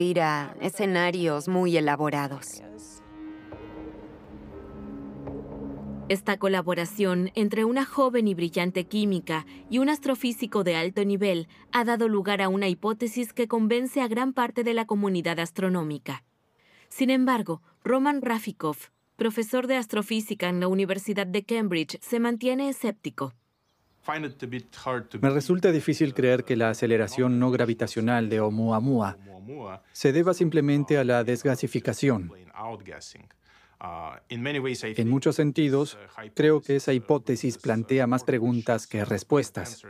ir a escenarios muy elaborados. Esta colaboración entre una joven y brillante química y un astrofísico de alto nivel ha dado lugar a una hipótesis que convence a gran parte de la comunidad astronómica. Sin embargo, Roman Rafikov, profesor de astrofísica en la Universidad de Cambridge, se mantiene escéptico. Me resulta difícil creer que la aceleración no gravitacional de Oumuamua se deba simplemente a la desgasificación. En muchos sentidos, creo que esa hipótesis plantea más preguntas que respuestas.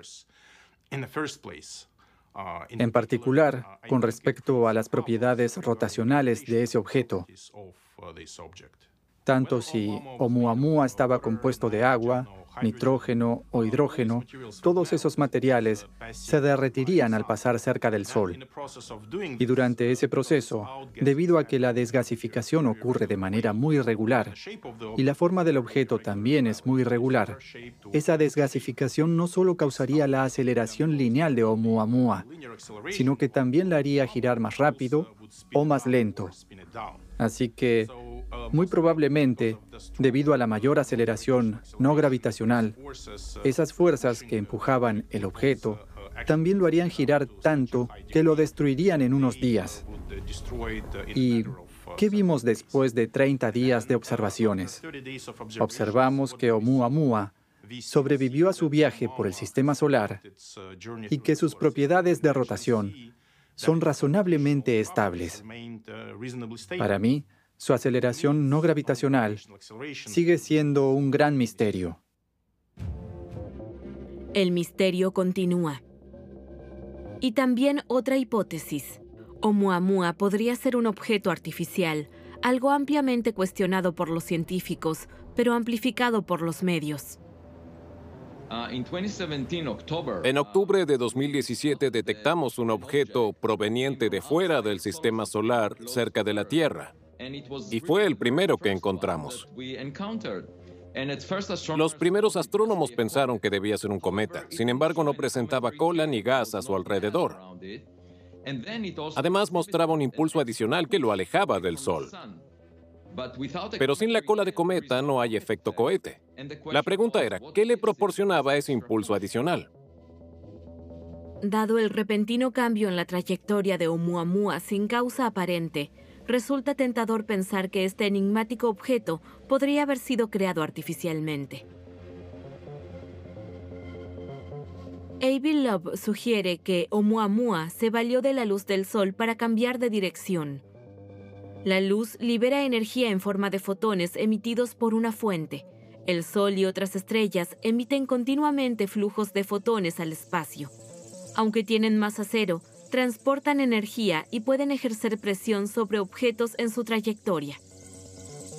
En particular, con respecto a las propiedades rotacionales de ese objeto, tanto si Oumuamua estaba compuesto de agua, nitrógeno o hidrógeno, todos esos materiales se derretirían al pasar cerca del Sol. Y durante ese proceso, debido a que la desgasificación ocurre de manera muy irregular y la forma del objeto también es muy irregular, esa desgasificación no solo causaría la aceleración lineal de Oumuamua, sino que también la haría girar más rápido o más lento. Así que, muy probablemente, debido a la mayor aceleración no gravitacional, esas fuerzas que empujaban el objeto también lo harían girar tanto que lo destruirían en unos días. ¿Y qué vimos después de 30 días de observaciones? Observamos que Oumuamua sobrevivió a su viaje por el sistema solar y que sus propiedades de rotación son razonablemente estables. Para mí, su aceleración no gravitacional sigue siendo un gran misterio. El misterio continúa. Y también otra hipótesis. Oumuamua podría ser un objeto artificial, algo ampliamente cuestionado por los científicos, pero amplificado por los medios. En octubre de 2017 detectamos un objeto proveniente de fuera del sistema solar cerca de la Tierra. Y fue el primero que encontramos. Los primeros astrónomos pensaron que debía ser un cometa. Sin embargo, no presentaba cola ni gas a su alrededor. Además, mostraba un impulso adicional que lo alejaba del Sol. Pero sin la cola de cometa no hay efecto cohete. La pregunta era, ¿qué le proporcionaba ese impulso adicional? Dado el repentino cambio en la trayectoria de Oumuamua sin causa aparente, resulta tentador pensar que este enigmático objeto podría haber sido creado artificialmente. Avi Loeb sugiere que Oumuamua se valió de la luz del Sol para cambiar de dirección. La luz libera energía en forma de fotones emitidos por una fuente. El Sol y otras estrellas emiten continuamente flujos de fotones al espacio. Aunque tienen masa cero, transportan energía y pueden ejercer presión sobre objetos en su trayectoria.